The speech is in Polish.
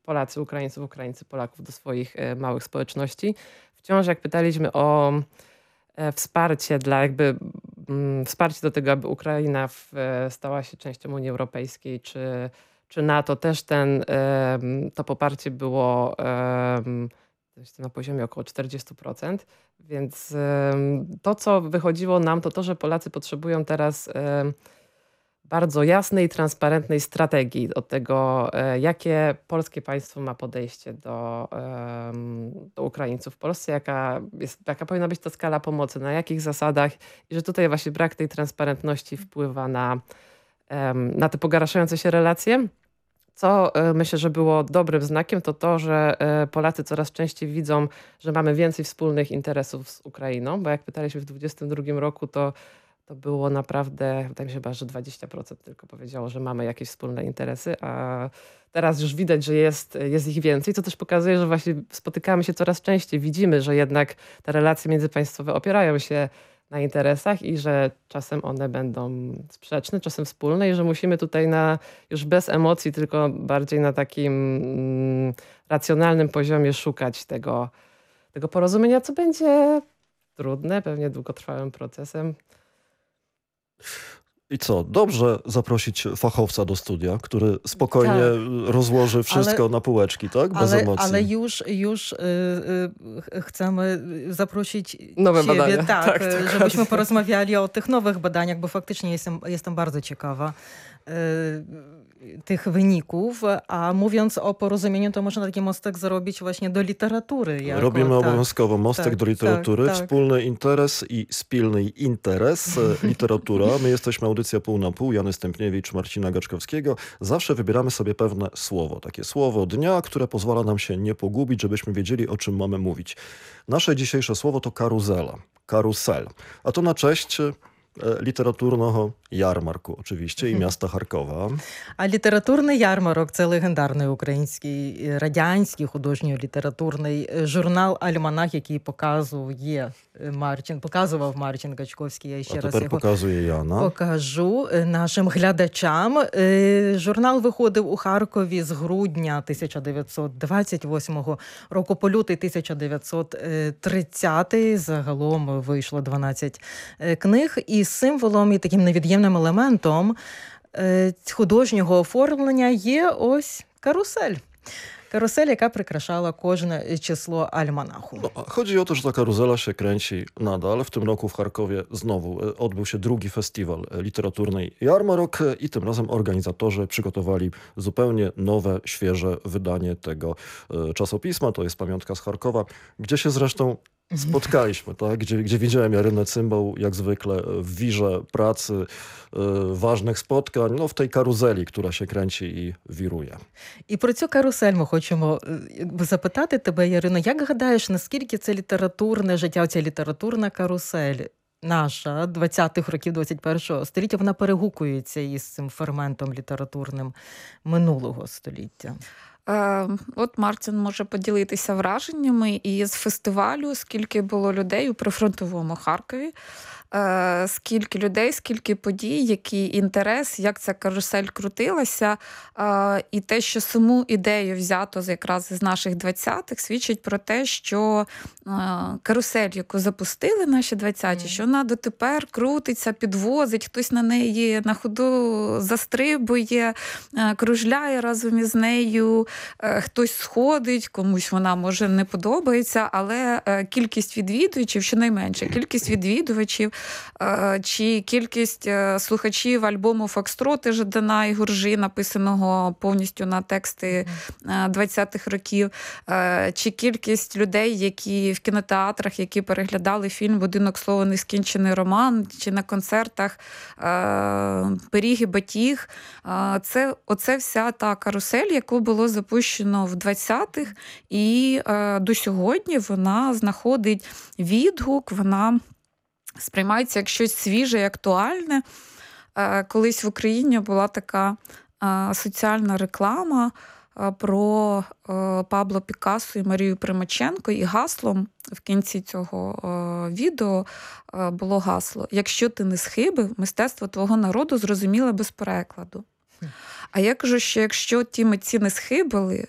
Polacy Ukraińców, Ukraińcy Polaków do swoich małych społeczności. Wciąż jak pytaliśmy o wsparcie dla wsparcie do tego, aby Ukraina stała się częścią Unii Europejskiej czy NATO, też to poparcie było na poziomie około 40%. Więc to, co wychodziło nam, to, że Polacy potrzebują teraz bardzo jasnej i transparentnej strategii od tego, jakie polskie państwo ma podejście do Ukraińców w Polsce, jaka powinna być ta skala pomocy, na jakich zasadach i że tutaj właśnie brak tej transparentności wpływa na te pogarszające się relacje. Co myślę, że było dobrym znakiem, to, że Polacy coraz częściej widzą, że mamy więcej wspólnych interesów z Ukrainą, bo jak pytaliśmy w 2022 roku, to było naprawdę, wydaje mi się chyba, że 20% tylko powiedziało, że mamy jakieś wspólne interesy, a teraz już widać, że jest ich więcej, co też pokazuje, że właśnie spotykamy się coraz częściej. Widzimy, że jednak te relacje międzypaństwowe opierają się na interesach i że czasem one będą sprzeczne, czasem wspólne i że musimy tutaj już bez emocji, tylko bardziej na takim racjonalnym poziomie szukać tego porozumienia, co będzie trudne, pewnie długotrwałym procesem. I co? Dobrze zaprosić fachowca do studia, który spokojnie rozłoży wszystko na półeczki, tak? Bez emocji. Ale już chcemy zaprosić nowe ciebie, badania. Tak, żebyśmy porozmawiali o tych nowych badaniach, bo faktycznie jestem bardzo ciekawa tych wyników, a mówiąc o porozumieniu, to można taki mostek zrobić właśnie do literatury. Robimy obowiązkowo mostek do literatury. Wspólny interes i spilny interes. Literatura. My jesteśmy audycja pół na pół. Jany Stępniewicz, Marcina Gaczkowskiego. Zawsze wybieramy sobie pewne słowo. Takie słowo dnia, które pozwala nam się nie pogubić, żebyśmy wiedzieli, o czym mamy mówić. Nasze dzisiejsze słowo to karuzela. Karusel. A to na cześć літературного ярмарку, oczywiście, і міста Харкова. А літературний ярмарок – це легендарний український, радянський художньо-літературний журнал «Альманах», який показував Марчин Гачковський. Я ще раз його показує Яна. Покажу нашим глядачам. Журнал виходив у Харкові з грудня 1928 року по лютий 1930. Загалом вийшло 12 книг. І символом, і таким невід'ємним елементом художнього оформлення є ось карусель. Karuselь, яка прикрашала кожне число альманаху. Chodzi o to, że ta karuzela się kręci nadal. W tym roku w Charkowie znowu odbył się drugi festiwal literaturny Jarmarok i tym razem organizatorzy przygotowali zupełnie nowe, świeże wydanie tego czasopisma. To jest pamiątka z Charkowa, gdzie się zresztą spotkaliśmy, tak? Gdzie widziałem Jarynę Cymbał, jak zwykle w wirze pracy, ważnych spotkań, w tej karuzeli, która się kręci i wiruje. І про цю карусель ми хочемо запитати тебе, Ярино, як гадаєш, наскільки це літературне життя, ця літературна карусель наша 20-х років 21-го століття, вона перегукується із цим ферментом літературним минулого століття? От Мартін може поділитися враженнями із фестивалю, скільки було людей у прифронтовому Харкові, скільки людей, скільки подій, який інтерес, як ця карусель крутилася. І те, що саму ідею взято якраз із наших 20-х, свідчить про те, що карусель, яку запустили наші 20-ті, що вона дотепер крутиться, підвозить, хтось на неї на ходу застрибує, кружляє разом із нею, хтось сходить, комусь вона, може, не подобається, але кількість відвідувачів, щонайменше, кількість відвідувачів чи кількість слухачів альбому «Фокстроти» Жадана і Гуржі, написаного повністю на тексти 20-х років, чи кількість людей, які в кінотеатрах, які переглядали фільм «Будинок слова нескінчений роман», чи на концертах «Пиріг і батіг». Оце вся та карусель, яку було запущено в 20-х, і до сьогодні вона знаходить відгук, вона сприймається як щось свіже і актуальне. Колись в Україні була така соціальна реклама про Пабло Пікассо і Марію Примаченко, і гаслом в кінці цього відео було гасло: «Якщо ти не схибив, мистецтво твого народу зрозуміле без перекладу». А я кажу, що якщо ті митці не схибили,